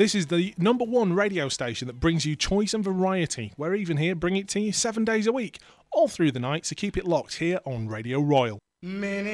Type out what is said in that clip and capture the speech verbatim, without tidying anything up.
This is the number one radio station that brings you choice and variety. We're even here bringing it to you seven days a week, all through the night, so keep it locked here on Radio Royal. Many